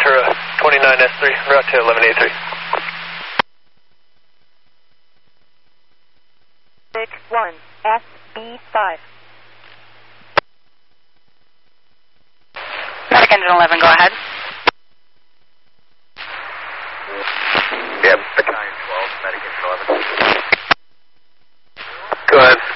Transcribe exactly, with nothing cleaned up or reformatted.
Ventura twenty-nine S three, route to eleven eighty-three. six one S B five. Medic engine eleven, go ahead. Yep, battalion twelve, medic engine eleven. Go ahead.